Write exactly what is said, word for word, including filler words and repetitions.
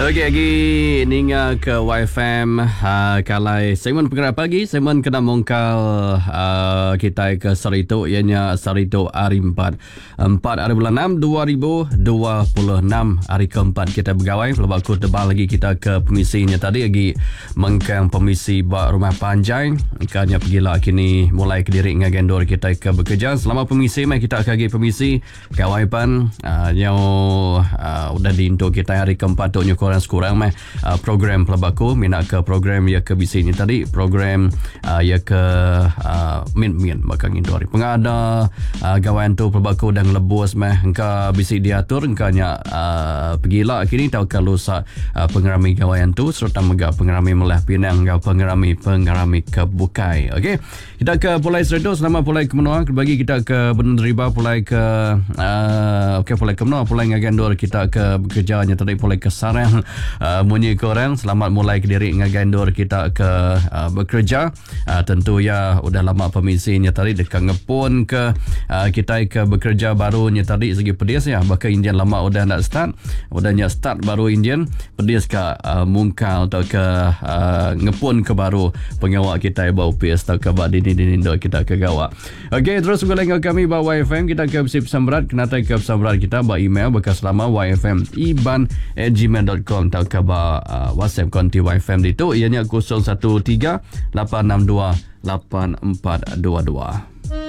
Okey, lagi ninga ke Y F M uh, kalai segmen pengerak pagi, segmen kena mongkal uh, kita ke Sarito, ianya Sarito hari empat empat hari bulan enam dua ribu dua puluh enam, hari keempat kita bergawai. Pelabak ku tebal lagi kita ke pemisinya tadi lagi mengkang pemisi bak rumah panjang ikannya pergilah kini mulai ke diri ngagendor kita ke bekerja selama pemisi mai kita kagi pemisi kawapan uh, yang uh, udah diinto kita hari keempat tu korang sekurang meh uh, program pelabaku minat ke program ya ke bisi ni tadi program uh, ya ke uh, min min bakang indori pengada uh, gawan tu pelabaku dan lebus meh engka bisi diatur engkanya uh, pergilah kini tahu kalau sa uh, pengerami gawan tu serta mega pengerami Melah Pinang gau pengerami pengerami ke Bukai. Okey, kita ke Pulai Seredo selama Pulai ke Menua bagi kita ke Benun Riba Pulai ke uh, okey Pulai ke Menua Pulai ngagandor kita ke bekerjanya tadi Pulai ke Sarang uh, munyi korang selamat mulai ke diri ngagandor kita ke uh, bekerja uh, tentu ya udah lama pemisinya tadi dekat ngepun ke uh, kita ke bekerja barunya tadi segi pedis ya bahkan Indian lama udah nak start udahnya start baru Indian pedis ke uh, mungkal atau ke uh, ngepun ke baru pengawak kita bau pis atau ke bak dini-dini kita ke gawak. Okey, terus boleh dengan kami bawa Y F M kita ke bersih pesan berat kena ke pesan berat kita bawa email bekas lama Y F M iban at gmail dot com atau ke uh, WhatsApp konti Y F M itu ianya kosong satu tiga lapan enam dua lapan empat dua dua.